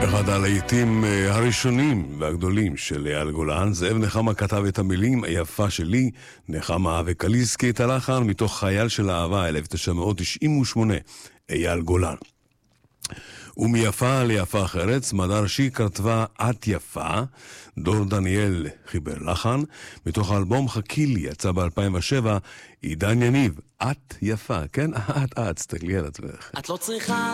אחד הלהיטים הראשונים והגדולים של אייל גולן. זאב נחמה כתב את המילים, היפה שלי, נחמה וקליסקי את הלחן, מתוך חייל של אהבה 1998, אייל גולן. ומיפה ליפה אחרת, סמדר ראשי כתבה את יפה, דור דניאל חיבר לחן, מתוך האלבום חכי לי, יצא ב-2007, עידן יניב, את יפה, כן? את, תסתכלי על עצמך. את לא צריכה